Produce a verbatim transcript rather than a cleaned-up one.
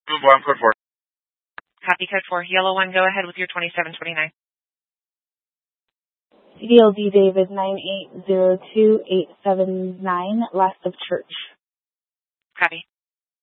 Boom, boy, I'm code four. Copy code four. Yellow one, go ahead with your twenty-seven twenty-nine. C D L D David nine eight zero two eight seven nine, last of church. Copy.